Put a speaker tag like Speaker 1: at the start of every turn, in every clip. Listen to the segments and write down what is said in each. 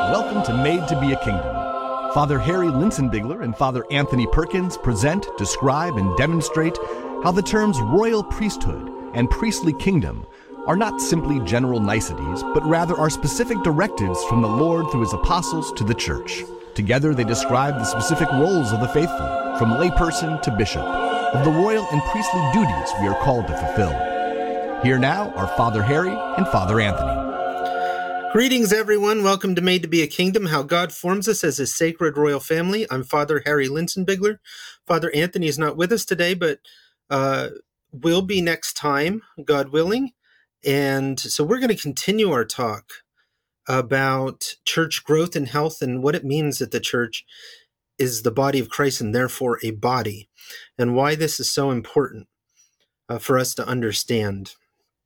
Speaker 1: Welcome to Made to Be a Kingdom. Father Harry Linsenbigler and Father Anthony Perkins present, describe, and demonstrate how the terms royal priesthood and priestly kingdom are not simply general niceties, but rather are specific directives from the Lord through his apostles to the church. Together they describe the specific roles of the faithful, from layperson to bishop, of the royal and priestly duties we are called to fulfill. Here now are Father Harry and Father Anthony.
Speaker 2: Greetings, everyone. Welcome to Made to Be a Kingdom, how God forms us as a sacred royal family. I'm Father Harry Linsenbigler. Father Anthony is not with us today, but will be next time, God willing. And so we're going to continue our talk about church growth and health and what it means that the church is the body of Christ and therefore a body, and why this is so important for us to understand.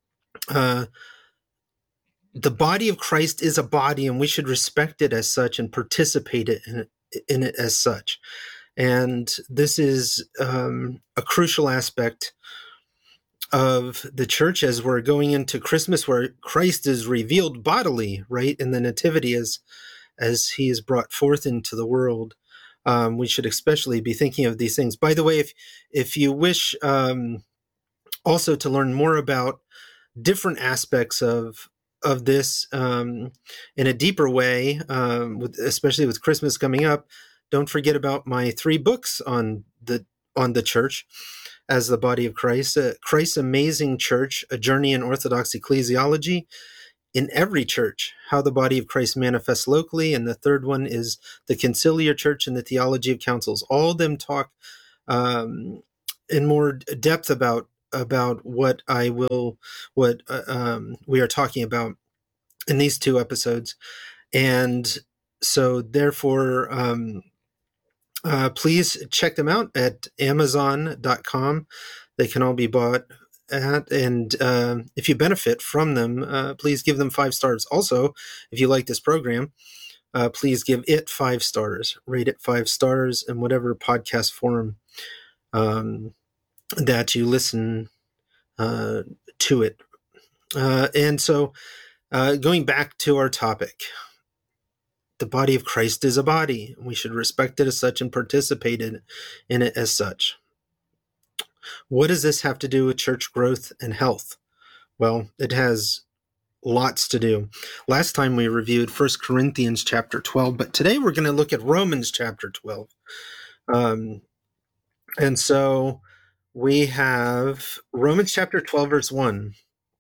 Speaker 2: The body of Christ is a body, and we should respect it as such and participate in it as such. And this is a crucial aspect of the church as we're going into Christmas, where Christ is revealed bodily, right, in the Nativity as he is brought forth into the world. We should especially be thinking of these things. By the way, if you wish also to learn more about different aspects of this in a deeper way, especially with Christmas coming up, don't forget about my 3 books on the church as the body of Christ. Christ's Amazing Church, A Journey in Orthodox Ecclesiology, in every church, how the body of Christ manifests locally. And the third one is The Conciliar Church and the Theology of Councils. All of them talk in more depth about what we are talking about in these 2 episodes. And so therefore, please check them out at Amazon.com. They can all be bought at, and if you benefit from them, please give them 5 stars. Also, if you like this program, please give it 5 stars, rate it 5 stars in whatever podcast forum that you listen to it. And so going back to our topic, the body of Christ is a body. We should respect it as such and participate in it as such. What does this have to do with church growth and health? Well, it has lots to do. Last time we reviewed 1 Corinthians chapter 12, but today we're going to look at Romans chapter 12. And so we have Romans chapter 12, verse 1.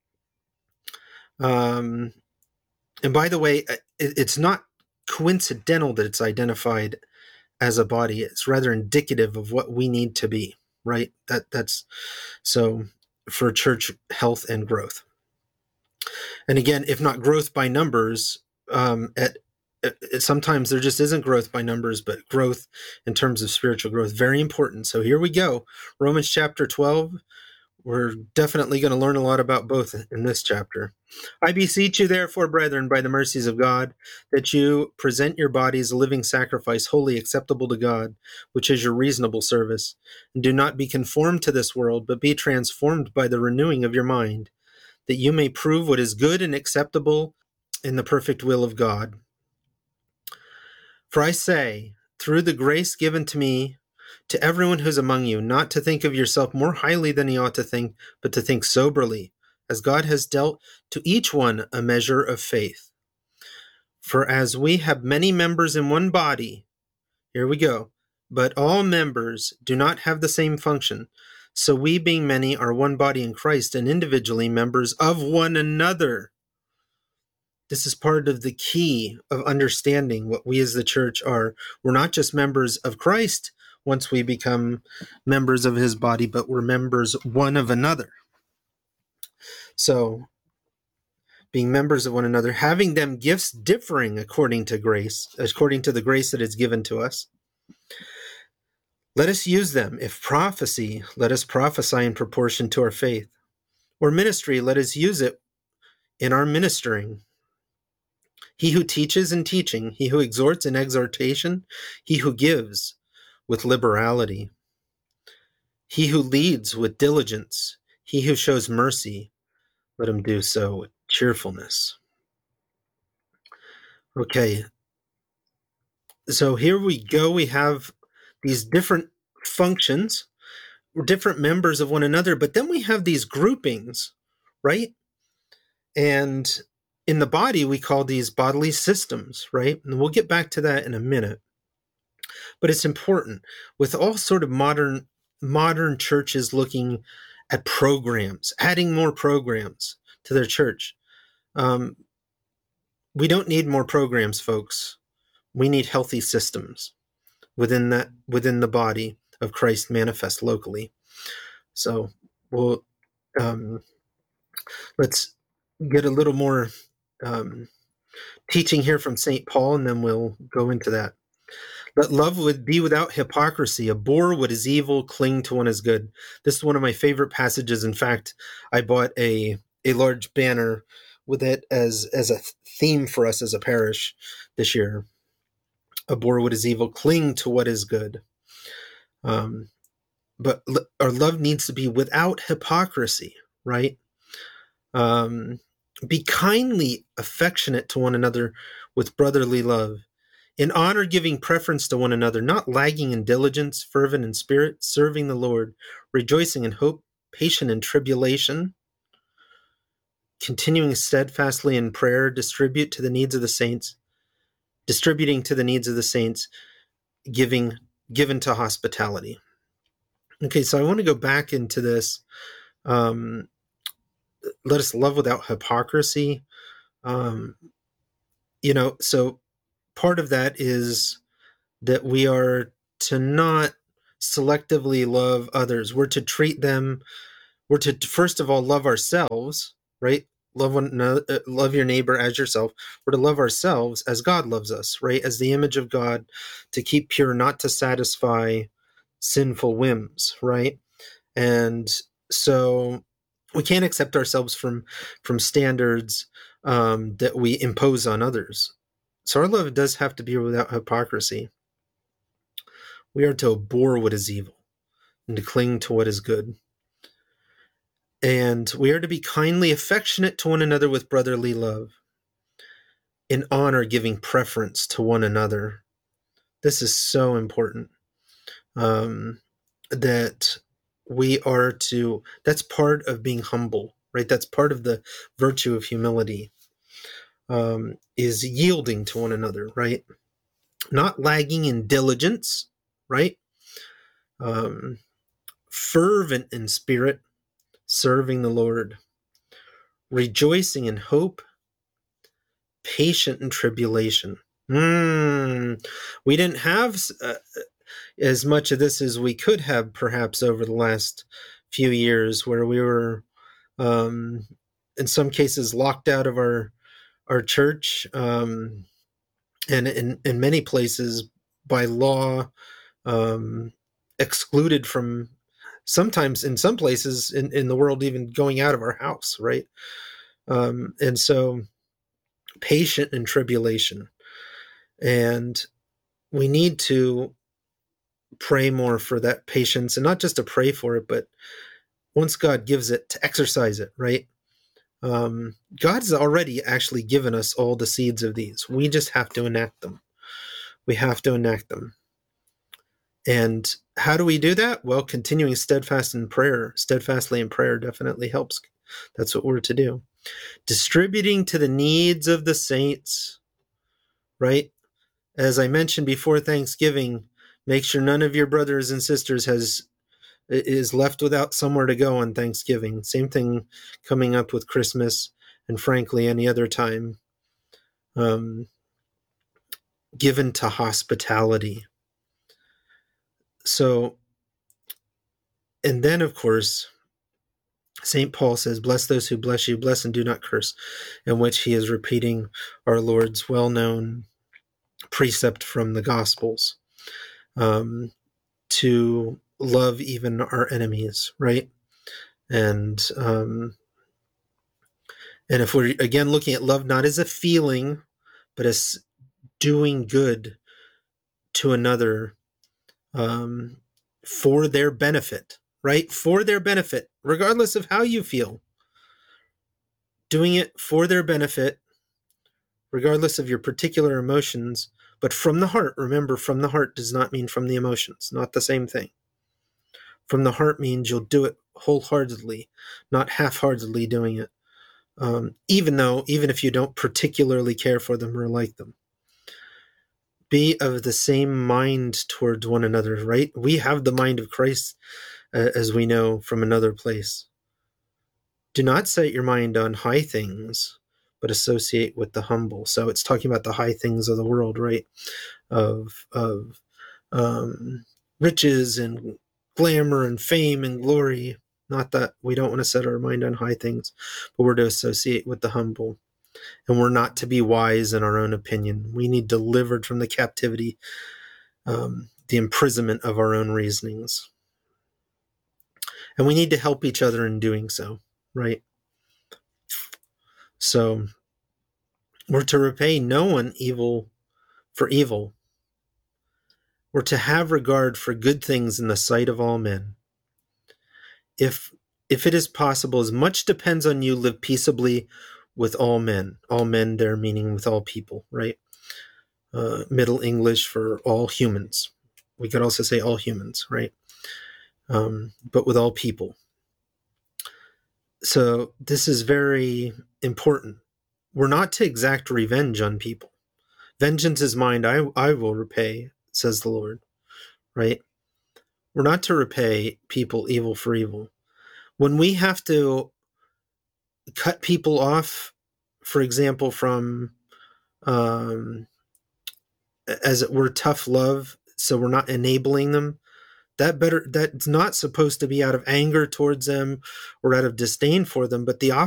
Speaker 2: And by the way, it's not coincidental that it's identified as a body. It's rather indicative of what we need to be, right? That's so for church health and growth. And again, if not growth by numbers, sometimes there just isn't growth by numbers, but growth in terms of spiritual growth. Very important. So here we go. Romans chapter 12. We're definitely going to learn a lot about both in this chapter. I beseech you, therefore, brethren, by the mercies of God, that you present your bodies a living sacrifice, wholly acceptable to God, which is your reasonable service. And do not be conformed to this world, but be transformed by the renewing of your mind, that you may prove what is good and acceptable in the perfect will of God. For I say, through the grace given to me, to everyone who's among you, not to think of yourself more highly than he ought to think, but to think soberly, as God has dealt to each one a measure of faith. For as we have many members in one body, here we go, but all members do not have the same function, so we being many are one body in Christ and individually members of one another. This is part of the key of understanding what we as the church are. We're not just members of Christ once we become members of his body, but we're members one of another. So, being members of one another, having them gifts differing according to the grace that is given to us. Let us use them. If prophecy, let us prophesy in proportion to our faith. Or ministry, let us use it in our ministering. He who teaches in teaching, he who exhorts in exhortation, he who gives with liberality. He who leads with diligence, he who shows mercy, let him do so with cheerfulness. Okay, So here we go. We have these different functions. We're different members of one another, but then we have these groupings, right? And in the body, we call these bodily systems, right? And we'll get back to that in a minute. But it's important with all sort of modern churches looking at programs, adding more programs to their church. We don't need more programs, folks. We need healthy systems within the body of Christ manifest locally. So we'll let's get a little more teaching here from St. Paul, and then we'll go into that. Let love be without hypocrisy. Abhor what is evil, cling to what is good. This is one of my favorite passages. In fact, I bought a large banner with it as a theme for us as a parish this year. Abhor what is evil, cling to what is good. But our love needs to be without hypocrisy, right? Be kindly affectionate to one another with brotherly love. In honor, giving preference to one another, not lagging in diligence, fervent in spirit, serving the Lord, rejoicing in hope, patient in tribulation, continuing steadfastly in prayer, distributing to the needs of the saints, given to hospitality. Okay, so I want to go back into this. Let us love without hypocrisy. So part of that is that we are to not selectively love others. We're to treat them. We're to first of all love ourselves, right? Love one another, love your neighbor as yourself. We're to love ourselves as God loves us, right? As the image of God, to keep pure, not to satisfy sinful whims, right? And so we can't accept ourselves from standards that we impose on others. So our love does have to be without hypocrisy. We are to abhor what is evil and to cling to what is good. And we are to be kindly affectionate to one another with brotherly love. In honor, giving preference to one another. This is so important. That we are to, that's part of being humble, right? That's part of the virtue of humility, is yielding to one another, right? Not lagging in diligence, right? Fervent in spirit, serving the Lord, rejoicing in hope, patient in tribulation. We didn't have as much of this as we could have perhaps over the last few years, where we were in some cases locked out of our church, and in many places by law, excluded from, sometimes in some places in the world, even going out of our house, right? And so patient in tribulation. And we need to pray more for that patience, and not just to pray for it, but once God gives it, to exercise it, right? God's already actually given us all the seeds of these. We just have to enact them. We have to enact them. And how do we do that? Well, continuing steadfastly in prayer definitely helps. That's what we're to do. Distributing to the needs of the saints, right? As I mentioned before Thanksgiving, make sure none of your brothers and sisters is left without somewhere to go on Thanksgiving. Same thing coming up with Christmas, and frankly, any other time. Given to hospitality. So, and then of course, St. Paul says, bless those who bless you, bless and do not curse, in which he is repeating our Lord's well-known precept from the Gospels, to love even our enemies, right? And if we're again looking at love not as a feeling, but as doing good to another, for their benefit, right? For their benefit, regardless of how you feel. Doing it for their benefit, regardless of your particular emotions, But from the heart, remember, from the heart does not mean from the emotions, not the same thing. From the heart means you'll do it wholeheartedly, not half-heartedly doing it, even if you don't particularly care for them or like them. Be of the same mind towards one another, right? We have the mind of Christ, as we know from another place. Do not set your mind on high things, but associate with the humble. So it's talking about the high things of the world, right? Of riches and glamour and fame and glory. Not that we don't want to set our mind on high things, but we're to associate with the humble. And we're not to be wise in our own opinion. We need delivered from the captivity, the imprisonment of our own reasonings. And we need to help each other in doing so, right? So we're to repay no one evil for evil. We're to have regard for good things in the sight of all men. If it is possible, as much depends on you, live peaceably with all men. All men there meaning with all people, right? Middle English for all humans. We could also say all humans, right? But with all people. So this is very important. We're not to exact revenge on people. Vengeance is mine, I will repay, says the Lord, right? We're not to repay people evil for evil. When we have to cut people off, for example, from, as it were, tough love, so we're not enabling them, that's not supposed to be out of anger towards them or out of disdain for them, but the